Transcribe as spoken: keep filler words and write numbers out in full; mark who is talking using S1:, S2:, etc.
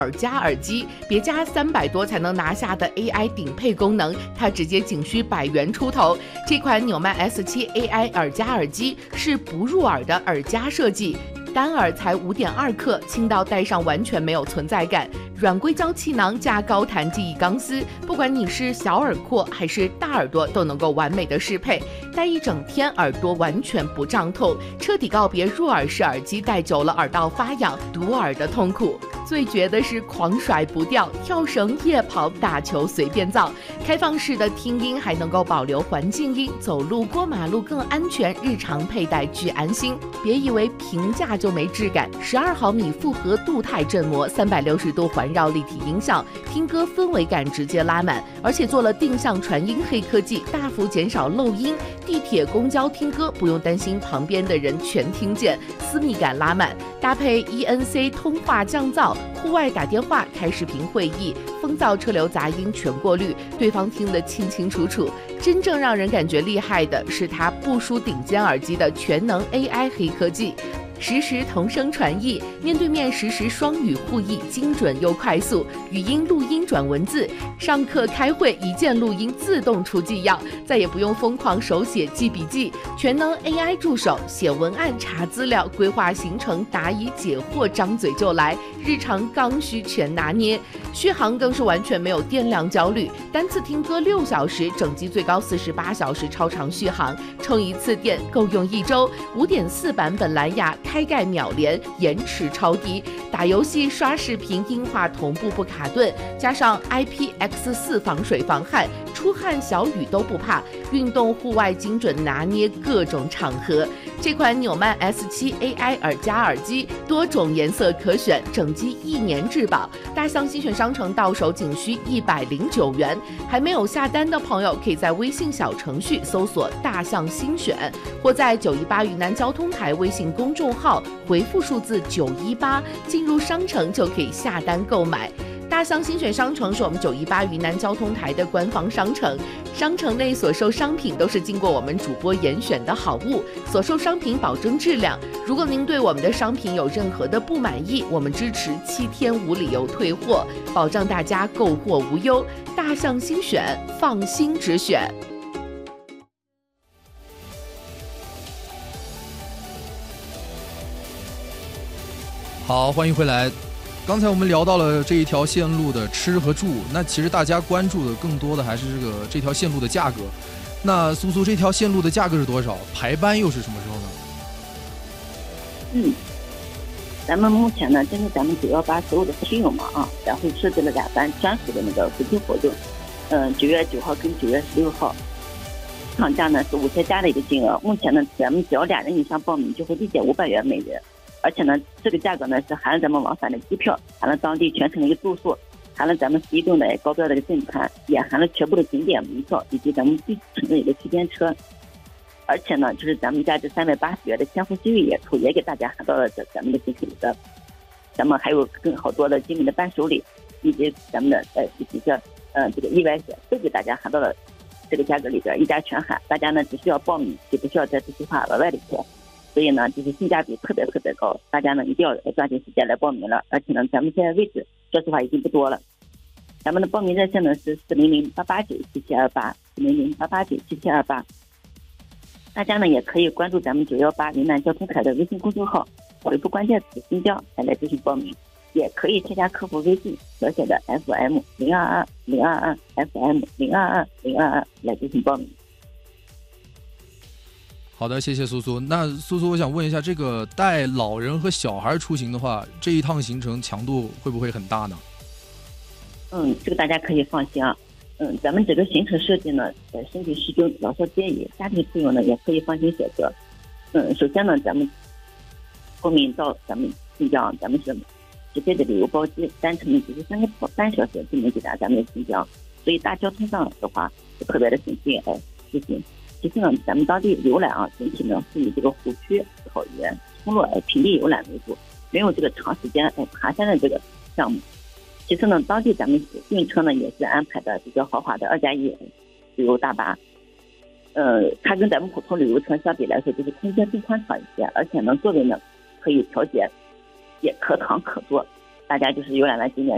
S1: 耳加耳机，别加三百多才能拿下的 A I 顶配功能，它直接仅需百元出头。这款纽曼 S 七 A I 耳加耳机是不入耳的耳夹设计，单耳才 五点二克，轻到戴上完全没有存在感。软硅胶气囊加高弹记忆钢丝，不管你是小耳廓还是大耳朵，都能够完美的适配。戴一整天，耳朵完全不胀痛，彻底告别入耳式耳机戴久了耳道发痒、堵耳的痛苦。最绝的是狂甩不掉，跳绳、夜跑、打球随便造。开放式的听音还能够保留环境音，走路过马路更安全，日常佩戴巨安心。别以为平价就没质感，十二毫米复合镀钛振膜，三百六十度环绕立体音响，听歌氛围感直接拉满，而且做了定向传音黑科技，大幅减少漏音。地铁、公交听歌不用担心旁边的人全听见，私密感拉满。搭配 E N C 通话降噪，户外打电话、开视频会议，风噪、车流杂音全过滤，对方听得清清楚楚。真正让人感觉厉害的是它不输顶尖耳机的全能 A I 黑科技。实时同声传译，面对面实时双语互译，精准又快速，语音录音转文字，上课开会一键录音自动出纪要，再也不用疯狂手写记笔记，全能 A I 助手，写文案、查资料、规划行程、答疑解惑，张嘴就来，日常刚需全拿捏。续航更是完全没有电量焦虑，单次听歌六小时，整机最高四十八小时超长续航，充一次电够用一周。五点四版本蓝牙开盖秒连，延迟超低，打游戏、刷视频音画同步不卡顿，加上 I P X 四 防水防汗，出汗小雨都不怕，运动户外精准拿捏各种场合。这款纽曼 S 七 A I 耳夹耳机多种颜色可选，整机一年质保，大象新选商城到手仅需一百零九元。还没有下单的朋友，可以在微信小程序搜索大象新选，或在九一八云南交通台微信公众号回复数字九一八，进入商城就可以下单购买。大象新选商城是我们九一八云南交通台的官方商城，商城内所售商品都是经过我们主播严选的好物，所售商品保证质量。如果您对我们的商品有任何的不满意，我们支持七天无理由退货，保障大家购货无忧。大象新选，放心只选。
S2: 好，欢迎回来。刚才我们聊到了这一条线路的吃和住，那其实大家关注的更多的还是这个这条线路的价格。那苏苏，这条线路的价格是多少？排班又是什么时候呢？
S3: 嗯，咱们目前呢，针对咱们九幺八所有的听友嘛啊，然后设置了两班专属的那个回馈活动。嗯、呃，九月九号跟九月十六号，市场价呢是五千加的一个金额。目前呢，咱们只要俩人以上报名，就会立减五百元每人。而且呢，这个价格呢是含了咱们往返的机票，含了当地全程的一个住宿，含了咱们十一顿的高标的一个正餐，也含了全部的景点门票以及咱们最乘的一个区间车。而且呢，就是咱们价值三百八十元的千户西瑞野兔也给大家含到了这咱们的行程里的。咱们还有更好多的精美的伴手礼，以及咱们的呃以及这呃这个意外险都给大家含到了这个价格里边，一家全含。大家呢只需要报名，就不需要再自己花额外的钱。所以呢，就是性价比特别特别高，大家呢一定要抓紧时间来报名了。而且呢，咱们现在位置说实话已经不多了。咱们的报名热线呢是四零零八八九七七二八，四零零八八九七七二八。大家呢也可以关注咱们九幺八云南交通台的微信公众号，回复关键词新疆来来进行报名，也可以添加客服微信小写的 F M 零二二零二二 F M 零二二零二二来进行报名。
S2: 好的，谢谢苏苏。那苏苏，我想问一下，这个带老人和小孩出行的话，这一趟行程强度会不会很大呢？
S3: 嗯，这个大家可以放心啊。嗯，咱们整个行程设计呢，呃，身体适中，老少皆宜，家庭朋友呢也可以放心选择。嗯，首先呢，咱们后面到咱们新疆，咱们是直飞的旅游包机，单程只是三个半小时就能抵达咱们的新疆，所以大交通上的话就特别的省心哎，实行。其次呢，咱们当地游览啊，整体呢是以这个湖区、草原、村落哎平地游览为主，没有这个长时间哎爬山的这个项目。其次呢，当地咱们订车呢也是安排的比较豪华的二加一旅游大巴，呃，它跟咱们普通旅游车相比来说，就是空间更宽敞一些，而且呢座位呢可以调节，也可躺可坐。大家就是游览完景点